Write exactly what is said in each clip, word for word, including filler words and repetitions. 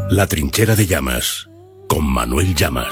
La trinchera de Llamas, con Manuel Llamas.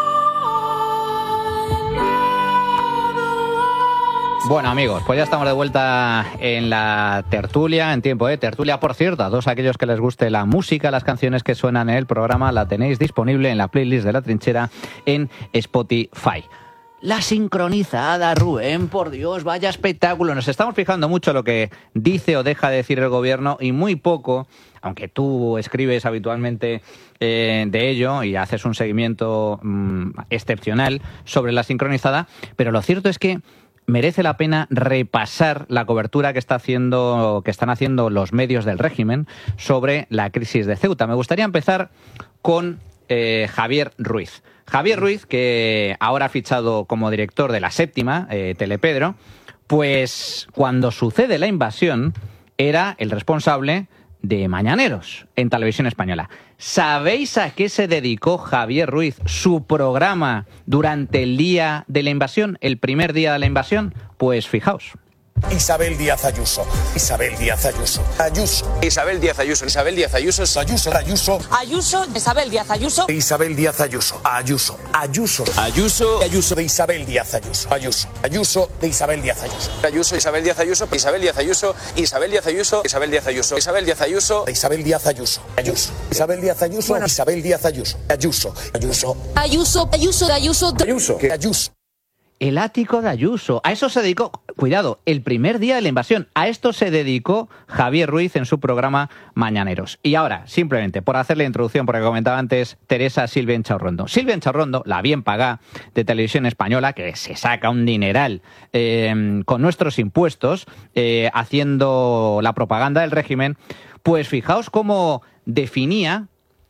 Bueno, amigos, pues ya estamos de vuelta en la tertulia, en tiempo de tertulia. Por cierto, a todos aquellos que les guste la música, las canciones que suenan en el programa, la tenéis disponible en la playlist de La Trinchera en Spotify. La sincronizada, Rubén, por Dios, vaya espectáculo. Nos estamos fijando mucho en lo que dice o deja de decir el gobierno y muy poco, aunque tú escribes habitualmente eh, de ello y haces un seguimiento mmm, excepcional sobre la sincronizada, pero lo cierto es que merece la pena repasar la cobertura que está haciendo, que están haciendo los medios del régimen sobre la crisis de Ceuta. Me gustaría empezar con eh, Javier Ruiz. Javier Ruiz, que ahora ha fichado como director de La Séptima, eh, Telepedro, pues cuando sucede la invasión era el responsable de Mañaneros en Televisión Española. ¿Sabéis a qué se dedicó Javier Ruiz su programa durante el día de la invasión, el primer día de la invasión? Pues fijaos. Isabel Díaz Ayuso, Isabel Díaz Ayuso, Ayuso, Isabel Díaz Ayuso, Isabel Díaz Ayuso, Ayuso, Ayuso, Ayuso, Isabel Díaz Ayuso, Isabel Díaz Ayuso, Ayuso, Ayuso, Ayuso, Ayuso de Isabel Díaz Ayuso, Ayuso, Ayuso de Isabel Díaz Ayuso, Ayuso, Isabel Díaz Ayuso, Isabel Díaz Ayuso, Isabel Díaz Ayuso, Isabel Díaz Ayuso, Isabel Díaz Ayuso, Isabel Díaz Ayuso, Ayuso, Isabel Díaz Ayuso, Isabel Díaz Ayuso, Ayuso, Ayuso, Ayuso, Ayuso, Ayuso, Ayuso, Ayuso. El ático de Ayuso. A eso se dedicó, cuidado, el primer día de la invasión. A esto se dedicó Javier Ruiz en su programa Mañaneros. Y ahora, simplemente por hacer la introducción, porque comentaba antes Teresa Silvia Enchaurrondo. Silvia Enchaurrondo, la bien pagada de Televisión Española, que se saca un dineral eh, con nuestros impuestos, eh, haciendo la propaganda del régimen, pues fijaos cómo definía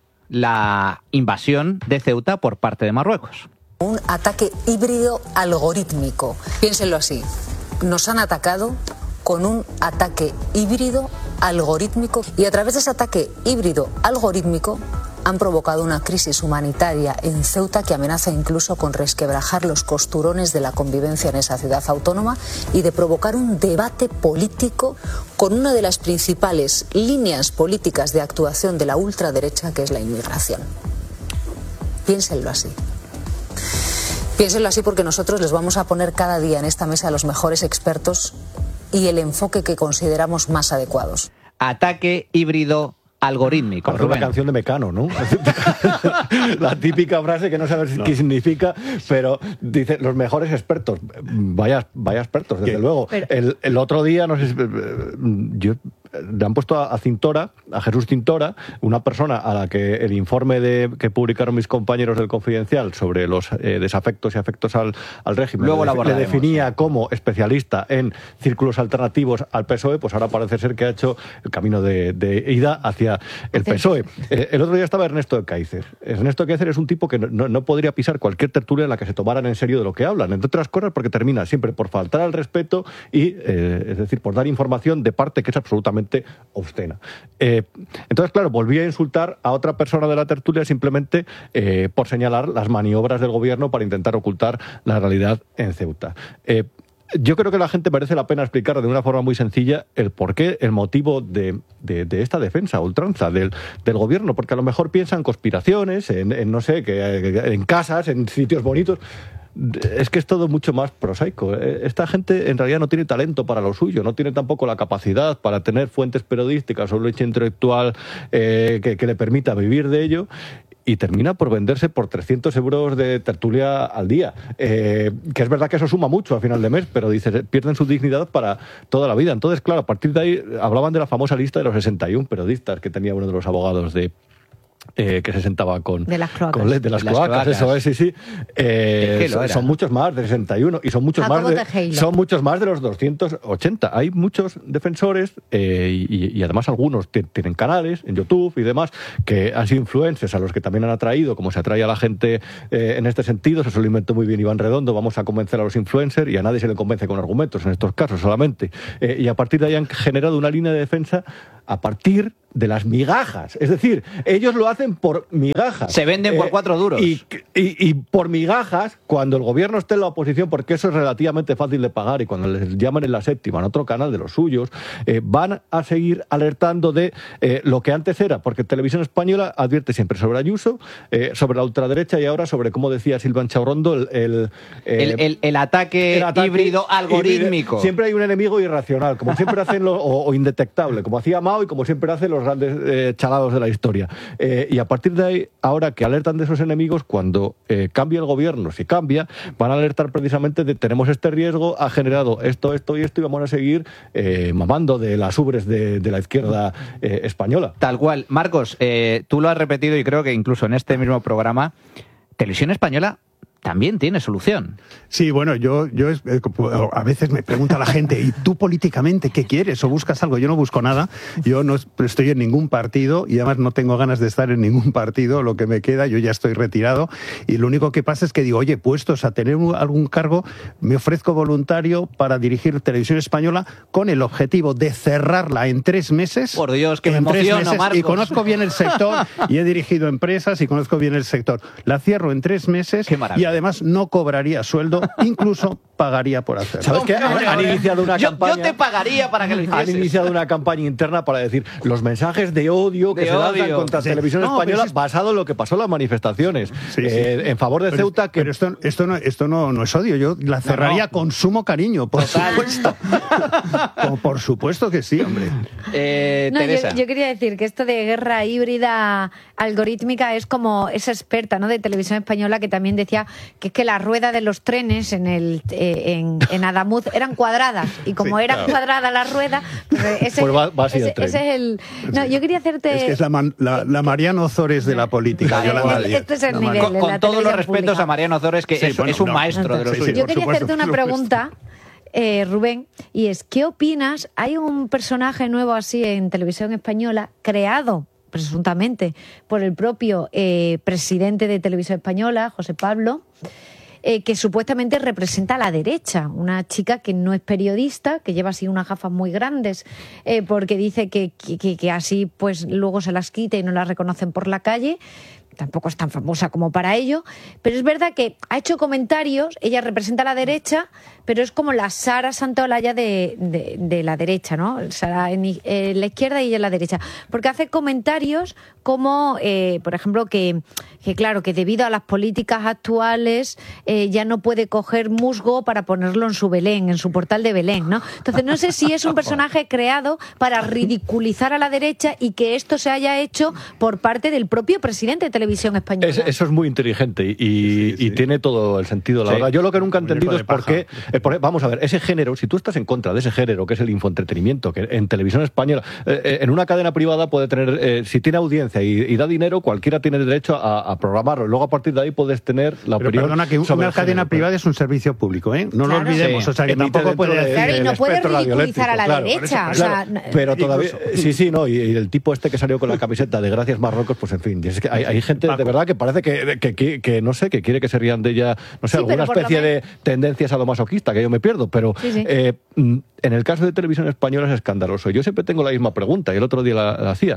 la invasión de Ceuta por parte de Marruecos. Un ataque híbrido algorítmico. Piénsenlo así. Nos han atacado con un ataque híbrido algorítmico y a través de ese ataque híbrido algorítmico han provocado una crisis humanitaria en Ceuta que amenaza incluso con resquebrajar los costurones de la convivencia en esa ciudad autónoma y de provocar un debate político con una de las principales líneas políticas de actuación de la ultraderecha, que es la inmigración. Piénsenlo así. Piénsenlo así porque nosotros les vamos a poner cada día en esta mesa a los mejores expertos y el enfoque que consideramos más adecuados. Ataque híbrido algorítmico. Parece una canción de Mecano, ¿no? La típica frase que no sabes no. qué significa, pero dice los mejores expertos. Vaya, vaya expertos, desde ¿Qué? luego. Pero... El, el otro día, no sé, yo le han puesto a, a Cintora, a Jesús Cintora, una persona a la que el informe de, que publicaron mis compañeros del Confidencial sobre los eh, desafectos y afectos al, al régimen Luego le, le definía sí. como especialista en círculos alternativos al P S O E, pues ahora parece ser que ha hecho el camino de, de ida hacia el P S O E. Eh, el otro día estaba Ernesto de Kaiser. Ernesto de Kaiser es un tipo que no, no, no podría pisar cualquier tertulia en la que se tomaran en serio de lo que hablan, entre otras cosas porque termina siempre por faltar al respeto y, eh, es decir, por dar información de parte que es absolutamente obscena. Eh, entonces, claro, volví a insultar a otra persona de la tertulia simplemente eh, por señalar las maniobras del gobierno para intentar ocultar la realidad en Ceuta. Eh, Yo creo que la gente merece la pena explicar de una forma muy sencilla el porqué, el motivo de, de, de esta defensa, ultranza del, del gobierno, porque a lo mejor piensan conspiraciones, en, en no sé, que en casas, en sitios bonitos. Es que es todo mucho más prosaico. Esta gente en realidad no tiene talento para lo suyo, no tiene tampoco la capacidad para tener fuentes periodísticas o leche intelectual eh, que, que le permita vivir de ello. Y termina por venderse por trescientos euros de tertulia al día. Eh, que es verdad que eso suma mucho a final de mes, pero dice, pierden su dignidad para toda la vida. Entonces, claro, a partir de ahí hablaban de la famosa lista de los sesenta y uno periodistas que tenía uno de los abogados de... Eh, que se sentaba con... De las cloacas. Con, de, las, de las cloacas, cloacas, eso es, sí, sí. Eh, son, son muchos más de sesenta y uno y son muchos, más de, son muchos más de los doscientos ochenta. Hay muchos defensores eh, y, y además algunos t- tienen canales en YouTube y demás que han sido influencers a los que también han atraído, como se atrae a la gente eh, en este sentido. Eso lo inventó muy bien Iván Redondo. Vamos a convencer a los influencers y a nadie se le convence con argumentos en estos casos solamente. Eh, y a partir de ahí han generado una línea de defensa a partir de las migajas. Es decir, ellos lo hacen por migajas. Se venden por cuatro duros. Y, y, y por migajas, cuando el gobierno esté en la oposición, porque eso es relativamente fácil de pagar, y cuando les llaman en la séptima, en otro canal de los suyos, eh, van a seguir alertando de eh, lo que antes era, porque Televisión Española advierte siempre sobre Ayuso, eh, sobre la ultraderecha y ahora sobre, como decía Silvan Chaurrondo, el, el, eh, el, el, el, ataque el ataque híbrido algorítmico. Siempre hay un enemigo irracional, como siempre hacen lo, o, o indetectable, como hacía Mao y como siempre hacen los grandes eh, chalados de la historia. Eh, y a partir de ahí, ahora que alertan de esos enemigos, cuando eh, cambie el gobierno, si cambia, van a alertar precisamente de tenemos este riesgo, ha generado esto, esto y esto, y vamos a seguir eh, mamando de las ubres de, de la izquierda eh, española. Tal cual. Marcos, eh, tú lo has repetido y creo que incluso en este mismo programa, Televisión Española también tiene solución. Sí, bueno, yo, yo a veces me pregunta la gente, ¿y tú políticamente qué quieres o buscas algo? Yo no busco nada, yo no estoy en ningún partido y además no tengo ganas de estar en ningún partido, lo que me queda, yo ya estoy retirado y lo único que pasa es que digo, oye, puestos a tener un, algún cargo, me ofrezco voluntario para dirigir Televisión Española con el objetivo de cerrarla en tres meses. Por Dios, que me en tres emociono, meses, Marcos. Y conozco bien el sector y he dirigido empresas y conozco bien el sector. La cierro en tres meses. Qué maravilla. Y además no cobraría sueldo, incluso pagaría por hacerlo. ¿Sabes qué? Han, han iniciado una yo, campaña... Yo te pagaría para que lo hicieses. Han iniciado una campaña interna para decir los mensajes de odio que de se odio. lanzan contra Sí. Televisión No, Española es... basado en lo que pasó en las manifestaciones. Sí, sí. Eh, en favor de pero, Ceuta... que Pero esto, esto, no, esto no, no es odio, yo la cerraría no, no. con sumo cariño, por Total. supuesto. Como por supuesto que sí, hombre. Eh, no, Teresa. Yo, yo quería decir que esto de guerra híbrida algorítmica es como esa experta, ¿no?, de Televisión Española que también decía que es que la rueda de los trenes en el eh, en, en Adamuz eran cuadradas y como sí, eran claro. cuadradas las ruedas, pues ese, pues va, va así ese, el tren. ese es el... No, yo quería hacerte... Es que es la, man, la, la Mariano Ozores de la política. Vale, yo la el, este es el la nivel. Con, con todos los respetos pública. a Mariano Ozores, que sí, es, bueno, es un no, maestro de los sí, suyos. sí, yo quería supuesto, hacerte una pregunta, eh, Rubén, y es, ¿qué opinas? Hay un personaje nuevo así en Televisión Española, creado presuntamente por el propio eh, presidente de Televisión Española, José Pablo, Eh, que supuestamente representa a la derecha, una chica que no es periodista, que lleva así unas gafas muy grandes, eh, porque dice que, que, que así pues luego se las quita y no las reconocen por la calle. Tampoco es tan famosa como para ello, pero es verdad que ha hecho comentarios, ella representa a la derecha, pero es como la Sara Santaolalla de, de, de la derecha, ¿no? Sara en, en la izquierda y ella en la derecha, porque hace comentarios como, eh, por ejemplo, que, que claro, que debido a las políticas actuales eh, ya no puede coger musgo para ponerlo en su Belén, en su portal de Belén, ¿no? Entonces no sé si es un personaje creado para ridiculizar a la derecha y que esto se haya hecho por parte del propio presidente de Televisión Española. Es, eso es muy inteligente y, sí, sí, sí. y tiene todo el sentido, la sí. verdad. Yo lo que nunca he entendido es por qué, eh, por, vamos a ver, ese género, si tú estás en contra de ese género, que es el infoentretenimiento, que en Televisión Española, eh, en una cadena privada puede tener, eh, si tiene audiencia y, y da dinero, cualquiera tiene derecho a, a programarlo. Luego a partir de ahí puedes tener la Pero opinión perdona, que una cadena género, privada es un servicio público, ¿eh? No claro. lo olvidemos, sí. o sea, que tampoco puede decir... Claro, y no puede ridiculizar a la claro, derecha, eso, o claro, sea... Pero todavía... Sí, sí, no, y, y el tipo este que salió con la camiseta de Gracias Marruecos, pues en fin, es que hay, hay gente de verdad que parece que, que, que, que, no sé, que quiere que se rían de ella, no sé, sí, alguna especie de tendencia sadomasoquista, que yo me pierdo, pero sí, sí. Eh, en el caso de Televisión Española es escandaloso. Yo siempre tengo la misma pregunta, y el otro día la, la hacía.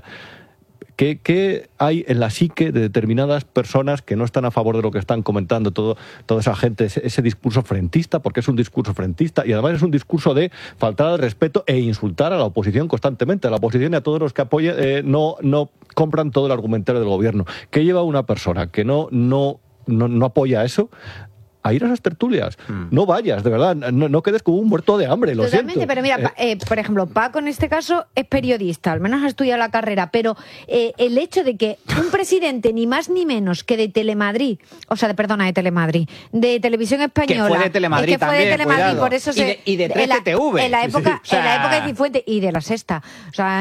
¿Qué, ¿Qué hay en la psique de determinadas personas que no están a favor de lo que están comentando todo, toda esa gente, ese, ese discurso frentista, porque es un discurso frentista y además es un discurso de faltar al respeto e insultar a la oposición constantemente, a la oposición y a todos los que apoyan, eh, no, no compran todo el argumentario del gobierno? ¿Qué lleva una persona que no, no, no, no apoya eso a ir a esas tertulias? Mm. No vayas, de verdad, no, no quedes como un muerto de hambre, lo Totalmente, siento. Pero mira, eh, eh, por ejemplo, Paco en este caso es periodista, al menos ha estudiado la carrera, pero eh, el hecho de que un presidente ni más ni menos que de Telemadrid, o sea, de, perdona, de Telemadrid, de Televisión Española, que fue de Telemadrid, que fue también, de Telemadrid, cuidado. por eso se, y de, y de trece T V, en la época, sí, sí. O sea... en la época de Cifuentes y de La Sexta, o sea,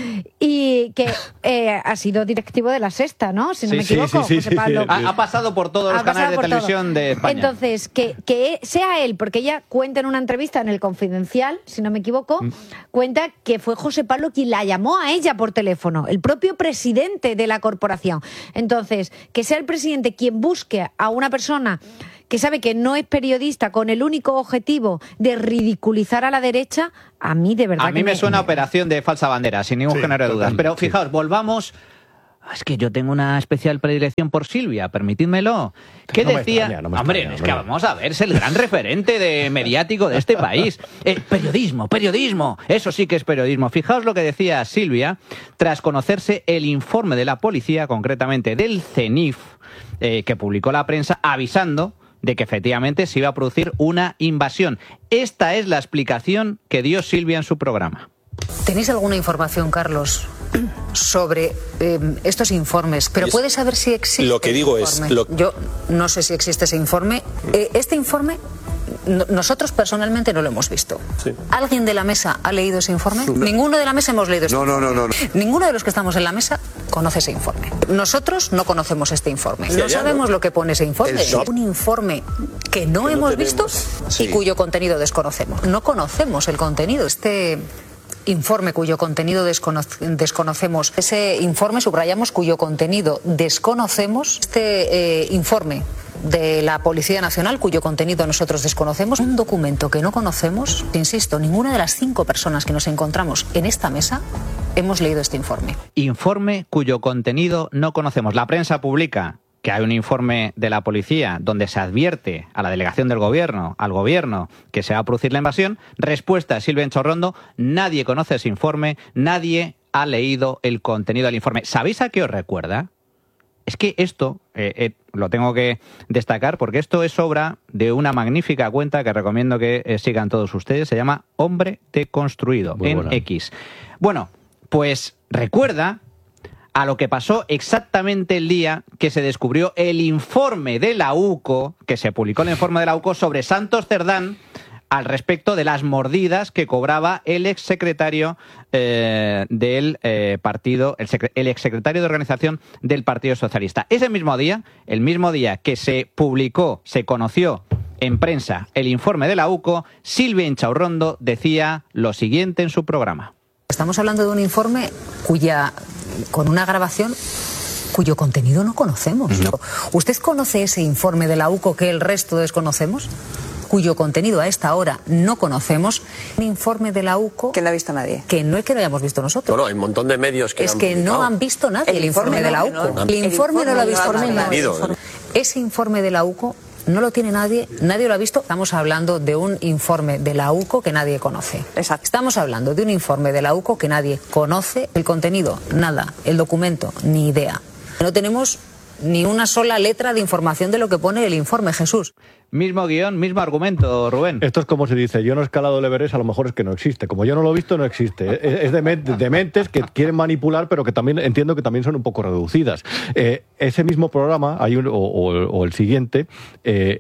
y que eh, ha sido directivo de La Sexta, ¿no? Si no sí, me equivoco, sí, sí, José sí, Pablo. sí, sí. Ha, ha pasado por todos los canales de televisión todo. de España. Entonces, que, que sea él, porque ella cuenta en una entrevista en El Confidencial, si no me equivoco, mm. cuenta que fue José Pablo quien la llamó a ella por teléfono, el propio presidente de la corporación. Entonces, que sea el presidente quien busque a una persona que sabe que no es periodista con el único objetivo de ridiculizar a la derecha, a mí de verdad A mí que me, me suena operación de falsa bandera, sin ningún Sí, género de dudas. total, Pero sí. fijaos, volvamos... Es que yo tengo una especial predilección por Silvia, permitidmelo. ¿Qué No me decía? extraña, no me Hombre, extraña, es que hombre. vamos a ver, es el gran referente de mediático de este país. Eh, periodismo, periodismo, eso sí que es periodismo. Fijaos lo que decía Silvia tras conocerse el informe de la policía, concretamente del CENIF, eh, que publicó la prensa avisando de que efectivamente se iba a producir una invasión. Esta es la explicación que dio Silvia en su programa. ¿Tenéis alguna información, Carlos, sobre eh, estos informes? Pero Es- puedes saber si existe. lo que digo ese es, informe. lo- Yo no sé si existe ese informe. Eh, este informe, no- nosotros personalmente no lo hemos visto. Sí. ¿Alguien de la mesa ha leído ese informe? Ninguno de la mesa hemos leído ese No, no, informe. no, no, no. Ninguno de los que estamos en la mesa conoce ese informe. Nosotros no conocemos este informe. Sí, no allá, sabemos ¿no? lo que pone ese informe. El Es S O P. un informe que no Que no hemos tenemos. visto Sí. y cuyo contenido desconocemos. No conocemos el contenido. Este informe cuyo contenido descono- desconocemos, ese informe subrayamos cuyo contenido desconocemos, este eh, informe de la Policía Nacional cuyo contenido nosotros desconocemos, un documento que no conocemos, insisto, ninguna de las cinco personas que nos encontramos en esta mesa hemos leído este informe. Informe cuyo contenido no conocemos. La prensa publica que hay un informe de la policía donde se advierte a la delegación del gobierno, al gobierno, que se va a producir la invasión. Respuesta de Silvia Enchorrondo: nadie conoce ese informe, nadie ha leído el contenido del informe. ¿Sabéis a qué os recuerda? Es que esto, eh, eh, lo tengo que destacar porque esto es obra de una magnífica cuenta que recomiendo que eh, sigan todos ustedes. Se llama Hombre Deconstruido, Muy en buena. X. Bueno, pues recuerda a lo que pasó exactamente el día que se descubrió el informe de la U C O, que se publicó el informe de la U C O sobre Santos Cerdán, al respecto de las mordidas que cobraba el exsecretario eh, del eh, partido, el, secre- el exsecretario de organización del Partido Socialista. Ese mismo día, el mismo día que se publicó, se conoció en prensa el informe de la U C O, Silvia Inchaurrondo decía lo siguiente en su programa. Estamos hablando de un informe cuya, con una grabación cuyo contenido no conocemos. ¿Usted conoce ese informe de la U C O que el resto desconocemos? Cuyo contenido a esta hora no conocemos. Un informe de la U C O Que no ha visto nadie. que no es que lo hayamos visto nosotros. Bueno, hay un montón de medios que Es han que no publicado. han visto nadie el, El informe, informe de la no, U C O. no, El, el informe informe no lo ha no visto lo ha nadie. leído. Ese informe de la U C O no lo tiene nadie, nadie lo ha visto. Estamos hablando de un informe de la U C O que nadie conoce. Exacto. Estamos hablando de un informe de la U C O que nadie conoce. El contenido, nada. El documento, ni idea. No tenemos ni una sola letra de información de lo que pone el informe, Jesús. Mismo guión, mismo argumento, Rubén. Esto es como se dice, yo no he escalado el Everest, a lo mejor es que no existe. Como yo no lo he visto, no existe. Es, es de, men- de mentes que quieren manipular, pero que también entiendo que también son un poco reducidas. Eh, ese mismo programa, hay un, o, o- o el siguiente, eh,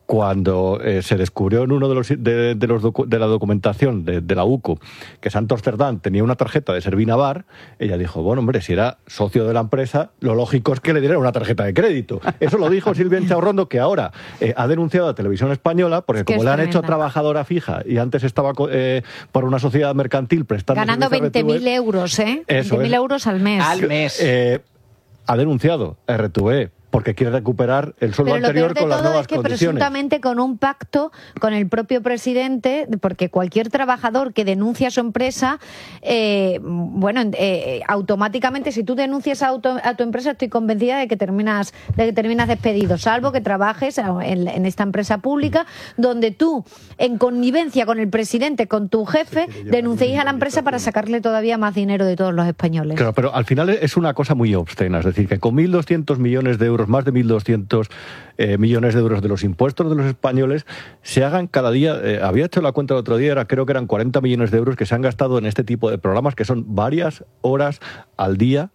cuando eh, se descubrió en uno de los de, de los docu- de la documentación de, de la U C O que Santos Cerdán tenía una tarjeta de Servina Bar, ella dijo, bueno, hombre, si era socio de la empresa, lo lógico es que le dieran una tarjeta de crédito. Eso lo dijo Silvia Inchaurrondo, que ahora eh, ha denunciado a Televisión Española, porque Es que como es le han hecho tremenda. trabajadora fija y antes estaba co- eh, por una sociedad mercantil prestando Ganando servicio a veinte mil R T V, euros, ¿eh? Eso veinte mil es. euros al mes. Al mes. eh, ha denunciado a R T V porque quiere recuperar el sueldo Pero lo anterior peor de con las todo nuevas es que condiciones. presuntamente con un pacto con el propio presidente, porque cualquier trabajador que denuncia a su empresa, eh, bueno, eh, automáticamente si tú denuncias a, auto- a tu empresa, estoy convencida de que terminas, de que terminas despedido, salvo que trabajes en, en esta empresa pública, donde tú, en connivencia con el presidente, con tu jefe, denunciéis a la empresa para sacarle todavía más dinero de todos los españoles. Claro, pero al final es una cosa muy obscena, es decir, que con mil doscientos millones de euros, más de mil doscientos eh, millones de euros de los impuestos de los españoles, se hagan cada día, eh, había hecho la cuenta el otro día, era, creo que eran cuarenta millones de euros que se han gastado en este tipo de programas, que son varias horas al día,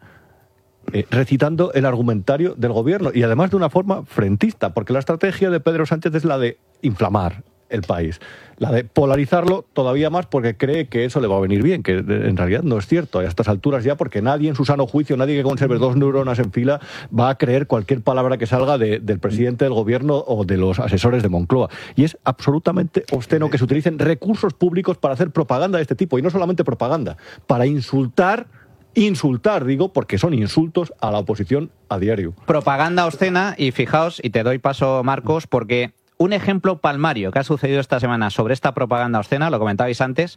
eh, recitando el argumentario del gobierno, y además de una forma frentista, porque la estrategia de Pedro Sánchez es la de inflamar el país, la de polarizarlo todavía más porque cree que eso le va a venir bien, que en realidad no es cierto a estas alturas ya, porque nadie en su sano juicio, nadie que conserve dos neuronas en fila va a creer cualquier palabra que salga de, del presidente del gobierno o de los asesores de Moncloa. Y es absolutamente obsceno que se utilicen recursos públicos para hacer propaganda de este tipo, y no solamente propaganda, para insultar insultar, digo, porque son insultos a la oposición a diario. Propaganda obscena, y fijaos, y te doy paso, Marcos, porque un ejemplo palmario que ha sucedido esta semana sobre esta propaganda obscena, lo comentabais antes,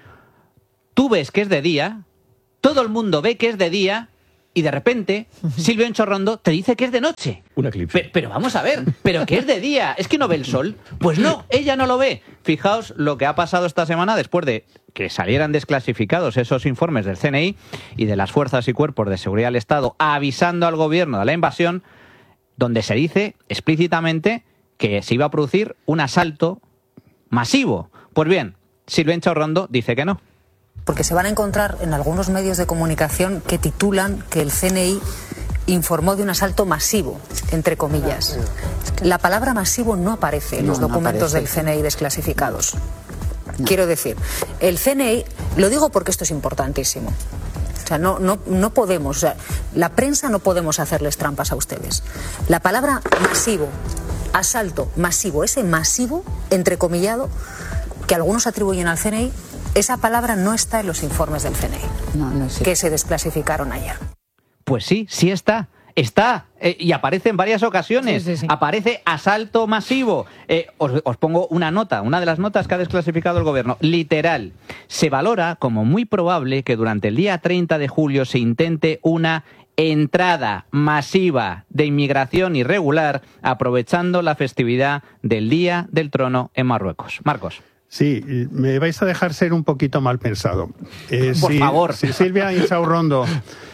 tú ves que es de día, todo el mundo ve que es de día, y de repente Silvia Enchorrondo te dice que es de noche. Un eclipse. Pero, pero vamos a ver, ¿pero qué es de día? ¿Es que no ve el sol? Pues no, ella no lo ve. Fijaos lo que ha pasado esta semana después de que salieran desclasificados esos informes del C N I y de las fuerzas y cuerpos de seguridad del Estado avisando al gobierno de la invasión, donde se dice explícitamente que se iba a producir un asalto masivo. Pues bien, Silvia Enchorrondo dice que no. Porque se van a encontrar en algunos medios de comunicación que titulan que el C N I informó de un asalto masivo, entre comillas. La palabra masivo no aparece en los No, no documentos aparece. del C N I desclasificados. Quiero decir, el C N I, lo digo porque esto es importantísimo. O sea, no, no, no podemos, o sea, la prensa no podemos hacerles trampas a ustedes. La palabra masivo, asalto masivo, ese masivo, entrecomillado, que algunos atribuyen al C N I, esa palabra no está en los informes del C N I, No, no sé. que se desclasificaron ayer. Pues sí, sí está. Está, eh, y aparece en varias ocasiones. Sí, sí, sí. Aparece asalto masivo. Eh, os, os pongo una nota, una de las notas que ha desclasificado el gobierno. Literal. Se valora como muy probable que durante el día treinta de julio se intente una entrada masiva de inmigración irregular aprovechando la festividad del Día del Trono en Marruecos. Marcos. Sí, me vais a dejar ser un poquito mal pensado. Eh, Por si, favor. Si Silvia Insaurrondo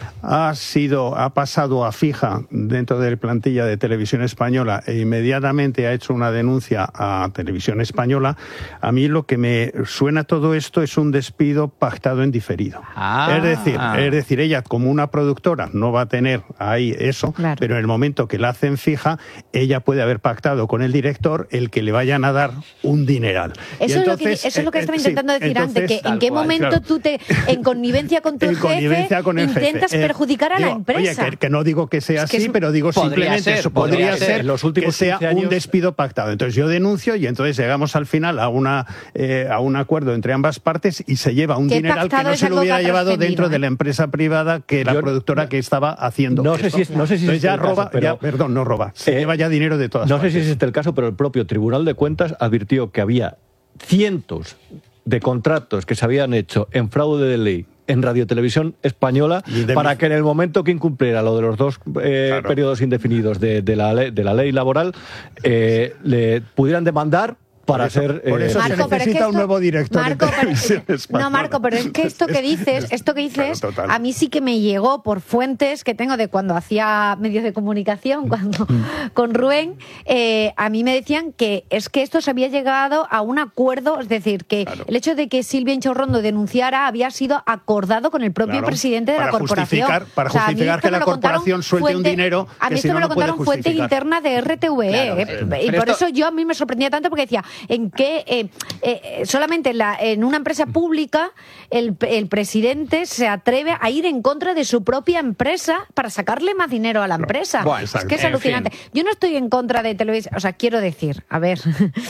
ha sido, ha pasado a fija dentro de la plantilla de Televisión Española e inmediatamente ha hecho una denuncia a Televisión Española, a mí lo que me suena todo esto es un despido pactado en diferido. Ah. Es decir, es decir, ella como una productora no va a tener ahí eso, Claro. pero en el momento que la hacen fija, ella puede haber pactado con el director el que le vayan a dar un dineral. Y Eso, entonces, es lo que, eso es lo que eh, estaba sí, intentando decir entonces, antes, que en tal qué cual, momento claro. tú te, en connivencia con tu En jefe, connivencia con el jefe. intentas Eh, perjudicar a la digo, empresa. Oye, que, que no digo que sea Es que así, es- pero digo Podría simplemente ser, eso podría podría ser. ser En los últimos que sea quince años- un despido pactado. Entonces yo denuncio y entonces llegamos al final a una eh, a un acuerdo entre ambas partes y se lleva un Que dineral que pactado no es se algo lo que hubiera ha llevado trascendido, dentro ¿eh? de la empresa privada que la Yo- productora que estaba haciendo No sé esto. si es- no sé si Entonces es ya el caso, roba, pero- ya, perdón, no roba, se Eh, lleva ya dinero de todas No sé partes. si es este el caso, pero el propio Tribunal de Cuentas advirtió que había cientos de contratos que se habían hecho en fraude de ley en Radiotelevisión Española Y de- para que en el momento que incumpliera lo de los dos eh, Claro. periodos indefinidos de, de la ley, de la ley laboral, eh, le pudieran demandar para Por eso- ser... por eh, eso se Marco, pero es que necesita un esto- nuevo director Marco, de pero- Televisión Española. No, Marco, pero es que esto que dices, esto que dices, Claro, total. a mí sí que me llegó por fuentes que tengo de cuando hacía medios de comunicación, cuando con Rubén, eh, a mí me decían que es que esto se había llegado a un acuerdo, es decir, que Claro. el hecho de que Silvia Inchaurrondo denunciara había sido acordado con el propio Claro, presidente de para la corporación. justificar- para O sea, a mí justificar esto que me la lo contaron corporación suelte un fuente- dinero A mí que si esto no, me lo no puede contaron fuentes justificar. internas de R T V E, Claro, eh, sí. y Pero por esto- eso yo a mí me sorprendía tanto porque decía, ¿en qué eh, eh, solamente en, la- en una empresa pública el, el presidente se atreve a ir en contra de su propia empresa para sacarle más dinero a la empresa? Bueno, es que es en alucinante. fin. Yo no estoy en contra de televisión, o sea, quiero decir, a ver,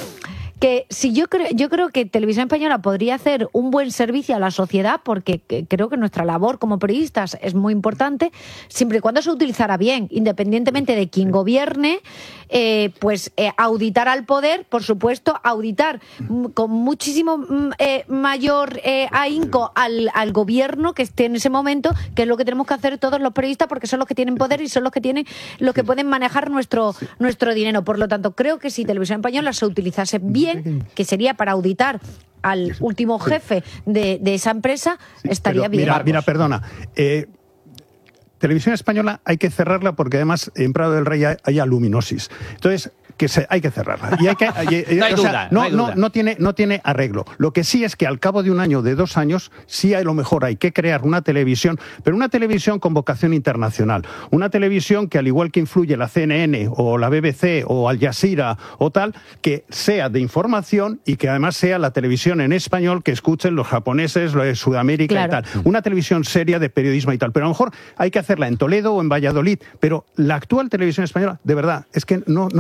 que si yo creo, yo creo que Televisión Española podría hacer un buen servicio a la sociedad, porque que- creo que nuestra labor como periodistas es muy importante, siempre y cuando se utilizara bien, independientemente de quién gobierne, eh, pues eh, auditar al poder, por supuesto, auditar mm, con muchísimo mm, eh, mayor eh, ahínco al, al gobierno que esté en ese momento, que es lo que tenemos que hacer todos los periodistas, porque son los que tienen poder y son los que tienen, los que pueden manejar nuestro, nuestro dinero. Por lo tanto, creo que si Televisión Española se utilizase bien, que sería para auditar al último jefe de, de esa empresa, estaría Pero bien. Mira, mira, perdona. Eh, Televisión Española hay que cerrarla porque además en Prado del Rey hay, hay aluminosis. Entonces, que se, hay que cerrarla. Y hay que, y- y- No hay o sea, duda, no, no hay no, duda. no tiene, no tiene arreglo. Lo que sí es que al cabo de un año, de dos años, sí a lo mejor hay que crear una televisión, pero una televisión con vocación internacional. Una televisión que, al igual que influye la C N N o la B B C o Al Jazeera o tal, que sea de información y que además sea la televisión en español que escuchen los japoneses, los de Sudamérica Claro. y tal. Una televisión seria de periodismo y tal. Pero a lo mejor hay que hacerla en Toledo o en Valladolid. Pero la actual televisión española, de verdad, es que no, no, se no, puede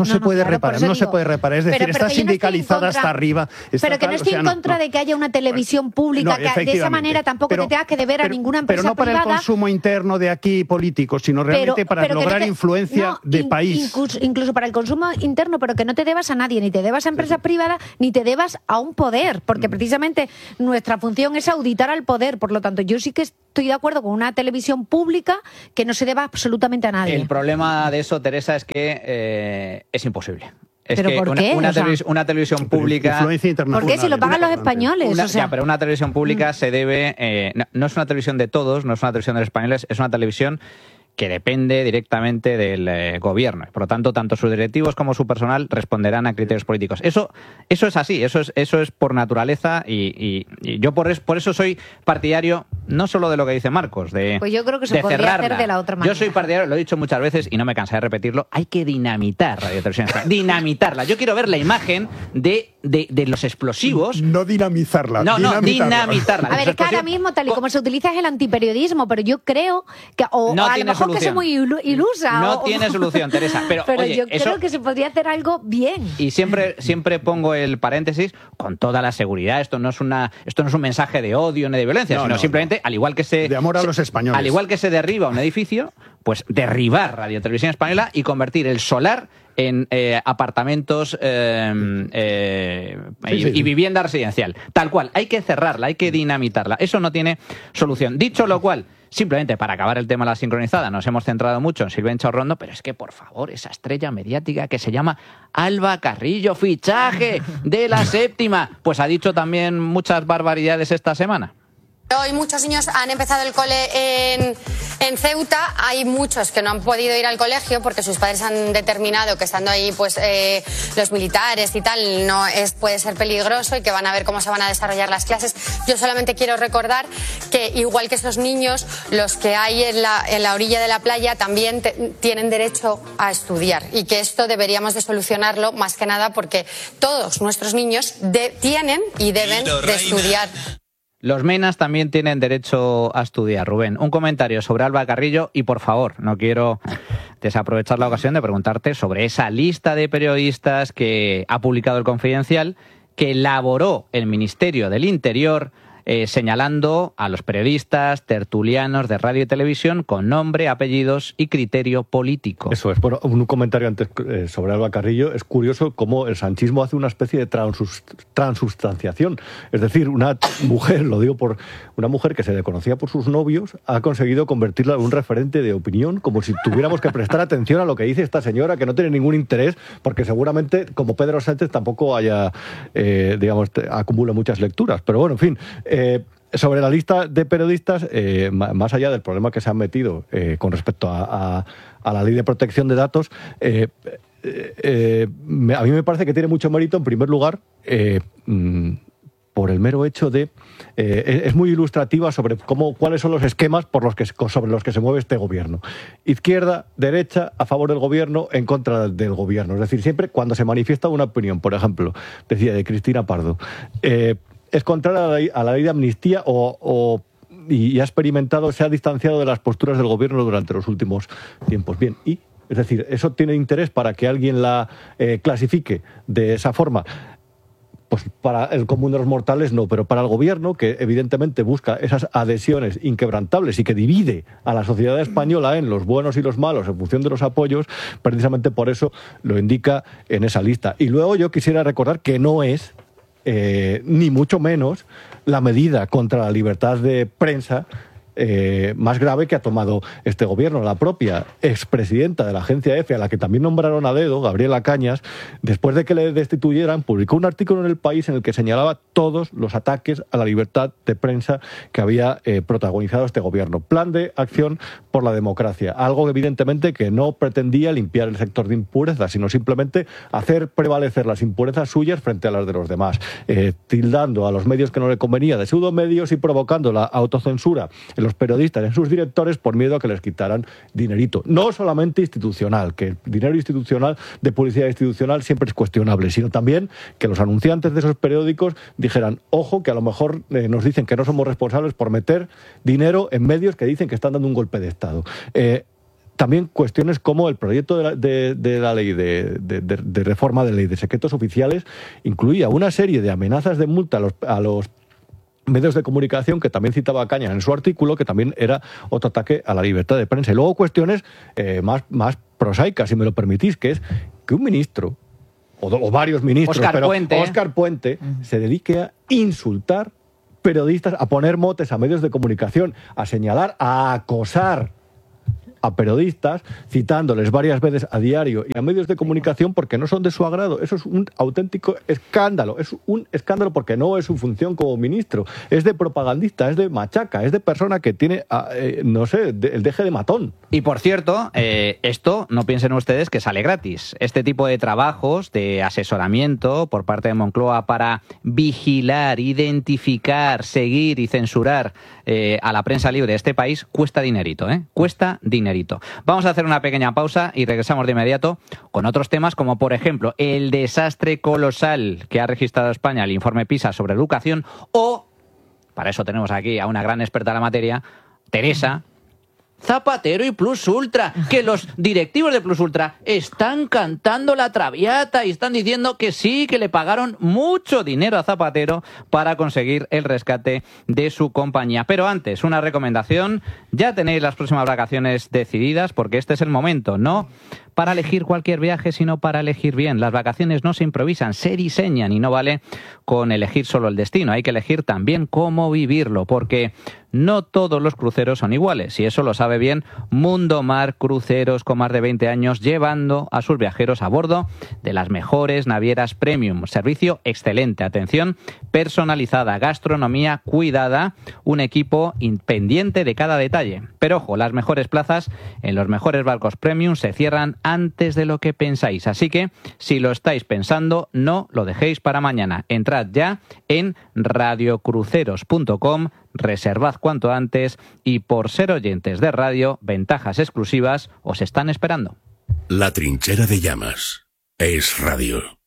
Claro, por reparar, eso no digo. se puede reparar. Es decir, Pero- pero está que yo no estoy en sindicalizada contra- hasta arriba. está Pero que no tal, o estoy sea, en contra de que haya una televisión pública No, que de esa efectivamente. manera tampoco Pero- te tengas que deber a pero- ninguna empresa Pero no para privada. el consumo interno de aquí político, sino realmente pero- para pero que no lograr te- influencia no, de in- país. Incluso, incluso para el consumo interno, pero que no te debas a nadie, ni te debas a empresas privadas, ni te debas a un poder, porque precisamente nuestra función es auditar al poder. Por lo tanto, yo sí que estoy de acuerdo con una televisión pública que no se deba absolutamente a nadie. El problema de eso, Teresa, es que eh, es imposible. Es ¿Pero que por una, qué? Una, O sea, televis- una televisión pública... Influencia internacional. ¿Por qué? Si lo pagan los españoles. Una- o sea, ya, pero una televisión pública se debe... eh, no, no es una televisión de todos, no es una televisión de los españoles, es una televisión que depende directamente del eh, gobierno. Por lo tanto, tanto sus directivos como su personal responderán a criterios políticos. Eso, eso es así, eso es, eso es por naturaleza y, y- y yo por, es, por eso soy partidario no solo de lo que dice Marcos, de Pues yo creo que se de podría cerrarla. hacer de la otra manera. Yo soy partidario, lo he dicho muchas veces y no me cansaré de repetirlo, hay que dinamitar Radio Televisión Española. Dinamitarla. Yo quiero ver la imagen de, de, de los explosivos. No dinamizarla. No, no, dinamitarla. dinamitarla. a ver, es que ahora mismo, tal y como se utiliza, es el antiperiodismo, pero yo creo que, o, No o a lo tiene mejor que soy solución. muy ilu- ilusa. No o- tiene solución, Teresa. Pero, oye, yo eso- creo que se podría hacer algo bien. Y siempre, siempre pongo el paréntesis con toda la seguridad. Esto no es una, esto no es un mensaje de odio ni de violencia, No, sino no, simplemente, al igual que se De amor a se- los españoles. al igual que se derriba un edificio, pues derribar Radio Televisión Española y convertir el solar en eh, apartamentos eh, eh, Sí, y, sí, sí. y vivienda residencial. Tal cual, hay que cerrarla, hay que dinamitarla. Eso no tiene solución. Dicho lo cual, simplemente para acabar el tema de la sincronizada, nos hemos centrado mucho en Silvia Chorrondo, pero es que, por favor, esa estrella mediática que se llama Alba Carrillo, fichaje de la séptima, pues ha dicho también muchas barbaridades esta semana. Hoy muchos niños han empezado el cole en, en Ceuta. Hay muchos que no han podido ir al colegio porque sus padres han determinado que estando ahí pues eh, los militares y tal no es puede ser peligroso y que van a ver cómo se van a desarrollar las clases. Yo solamente quiero recordar que igual que esos niños, los que hay en la, en la orilla de la playa también te, tienen derecho a estudiar y que esto deberíamos de solucionarlo más que nada porque todos nuestros niños de, tienen y deben de estudiar. Los menas también tienen derecho a estudiar. Rubén, un comentario sobre Alba Carrillo y, por favor, no quiero desaprovechar la ocasión de preguntarte sobre esa lista de periodistas que ha publicado El Confidencial, que elaboró el Ministerio del Interior, eh, señalando a los periodistas tertulianos de radio y televisión con nombre, apellidos y criterio político. Eso es. Bueno, un comentario antes eh, sobre Alba Carrillo. Es curioso cómo el sanchismo hace una especie de transus- transubstanciación. Es decir, una mujer, lo digo por una mujer que se le conocía por sus novios, ha conseguido convertirla en un referente de opinión, como si tuviéramos que prestar atención a lo que dice esta señora, que no tiene ningún interés, porque seguramente, como Pedro Sánchez, tampoco haya, eh, digamos, te- acumula muchas lecturas. Pero bueno, en fin. Eh, sobre la lista de periodistas, eh, más allá del problema que se han metido eh, con respecto a, a, a la ley de protección de datos, eh, eh, eh, me, a mí me parece que tiene mucho mérito, en primer lugar, eh, mm, por el mero hecho de... Eh, es muy ilustrativa sobre cómo, cuáles son los esquemas por los que, sobre los que se mueve este gobierno. Izquierda, derecha, a favor del gobierno, en contra del gobierno. Es decir, siempre cuando se manifiesta una opinión, por ejemplo, decía de Cristina Pardo, eh, es contraria a la ley, a la ley de amnistía o, o y ha experimentado, se ha distanciado de las posturas del gobierno durante los últimos tiempos. Bien, y es decir, ¿eso tiene interés para que alguien la eh, clasifique de esa forma? Pues para el común de los mortales no, pero para el gobierno, que evidentemente busca esas adhesiones inquebrantables y que divide a la sociedad española en los buenos y los malos en función de los apoyos, precisamente por eso lo indica en esa lista. Y luego yo quisiera recordar que no es... Eh, ni mucho menos la medida contra la libertad de prensa eh, más grave que ha tomado este gobierno. La propia expresidenta de la agencia EFE, a la que también nombraron a dedo, Gabriela Cañas, después de que le destituyeran, publicó un artículo en El País en el que señalaba todos los ataques a la libertad de prensa que había eh, protagonizado este gobierno. Plan de acción por la democracia. Algo evidentemente que no pretendía limpiar el sector de impurezas, sino simplemente hacer prevalecer las impurezas suyas frente a las de los demás, eh, tildando a los medios que no le convenía de pseudomedios y provocando la autocensura en los periodistas, en sus directores, por miedo a que les quitaran dinerito. No solamente institucional, que el dinero institucional de publicidad institucional siempre es cuestionable, sino también que los anunciantes de esos periódicos dijeran, ojo, que a lo mejor eh, nos dicen que no somos responsables por meter dinero en medios que dicen que están dando un golpe de Estado. Eh, también cuestiones como el proyecto de la, de, de la ley de, de, de, de reforma de ley de secretos oficiales incluía una serie de amenazas de multa a los, a los medios de comunicación, que también citaba Cañas en su artículo, que también era otro ataque a la libertad de prensa. Y luego cuestiones eh, más, más prosaicas, si me lo permitís, que es que un ministro, o, o varios ministros, Óscar pero Puente, Óscar Puente, uh-huh. se dedique a insultar periodistas, a poner motes a medios de comunicación, a señalar, a acosar a periodistas, citándoles varias veces a diario y a medios de comunicación porque no son de su agrado. Eso es un auténtico escándalo. Es un escándalo porque no es su función como ministro. Es de propagandista, es de machaca, es de persona que tiene, eh, no sé, de, el deje de matón. Y por cierto, eh, esto no piensen ustedes que sale gratis. Este tipo de trabajos de asesoramiento por parte de Moncloa para vigilar, identificar, seguir y censurar eh, a la prensa libre de este país cuesta dinerito, ¿eh? Cuesta dinerito. Vamos a hacer una pequeña pausa y regresamos de inmediato con otros temas como, por ejemplo, el desastre colosal que ha registrado España el informe PISA sobre educación o, para eso tenemos aquí a una gran experta en la materia, Teresa, Zapatero y Plus Ultra, que los directivos de Plus Ultra están cantando la traviata y están diciendo que sí, que le pagaron mucho dinero a Zapatero para conseguir el rescate de su compañía. Pero antes, una recomendación, ya tenéis las próximas vacaciones decididas porque este es el momento, no para elegir cualquier viaje, sino para elegir bien. Las vacaciones no se improvisan, se diseñan y no vale con elegir solo el destino. Hay que elegir también cómo vivirlo, porque no todos los cruceros son iguales. Y eso lo sabe bien Mundo Mar Cruceros, con más de veinte años llevando a sus viajeros a bordo de las mejores navieras premium. Servicio excelente, atención personalizada, gastronomía cuidada, un equipo pendiente de cada detalle. Pero ojo, las mejores plazas en los mejores barcos premium se cierran antes de lo que pensáis. Así que, si lo estáis pensando, no lo dejéis para mañana. Entrad ya en radiocruceros punto com, reservad cuanto antes y por ser oyentes de radio, ventajas exclusivas os están esperando. La Trinchera de Llamas es radio.